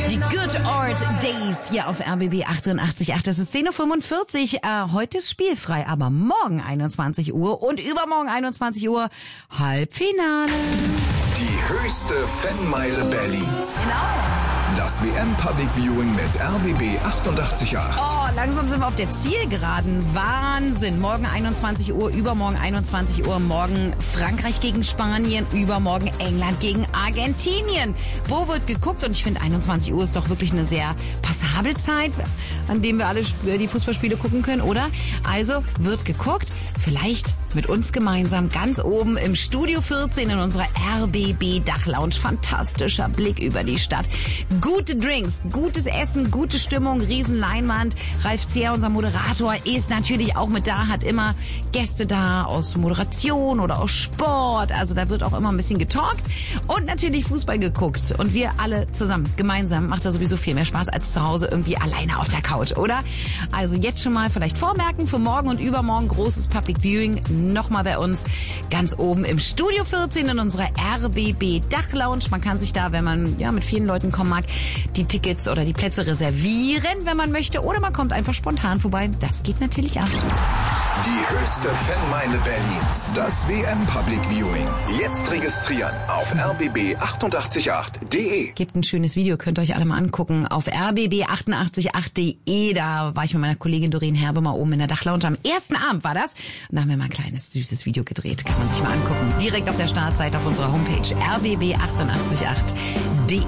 Die Good Old Days hier auf RBB 88.8. Das ist 10.45 Uhr. Heute ist spielfrei, aber morgen 21 Uhr und übermorgen 21 Uhr Halbfinale. Die höchste Fanmeile Berlins. Genau. Das WM-Public Viewing mit RBB 88.8. Oh, langsam sind wir auf der Zielgeraden. Wahnsinn. Morgen 21 Uhr, übermorgen 21 Uhr. Morgen Frankreich gegen Spanien, übermorgen England gegen Argentinien. Wo wird geguckt? Und ich finde, 21 Uhr ist doch wirklich eine sehr passable Zeit, an dem wir alle die Fußballspiele gucken können, oder? Also wird geguckt. Vielleicht mit uns gemeinsam ganz oben im Studio 14 in unserer RBB Dachlounge. Fantastischer Blick über die Stadt. Gute Drinks, gutes Essen, gute Stimmung, Riesenleinwand. Ralf Zehr, unser Moderator, ist natürlich auch mit da, hat immer Gäste da aus Moderation oder aus Sport. Also da wird auch immer ein bisschen getalkt und natürlich Fußball geguckt. Und wir alle zusammen, gemeinsam, macht da sowieso viel mehr Spaß als zu Hause irgendwie alleine auf der Couch, oder? Also jetzt schon mal vielleicht vormerken für morgen und übermorgen großes Public Viewing. Nochmal bei uns ganz oben im Studio 14 in unserer RBB Dachlounge. Man kann sich da, wenn man mit vielen Leuten kommen mag, die Tickets oder die Plätze reservieren, wenn man möchte. Oder man kommt einfach spontan vorbei. Das geht natürlich auch. Die höchste Fanmeile Berlins. Das WM-Public Viewing. Jetzt registrieren auf rbb888.de. Gibt ein schönes Video, könnt ihr euch alle mal angucken auf rbb888.de. Da war ich mit meiner Kollegin Doreen Herbe mal oben in der Dachlounge. Am ersten Abend war das. Und da haben wir mal ein kleines, süßes Video gedreht. Kann man sich mal angucken. Direkt auf der Startseite auf unserer Homepage rbb888.de.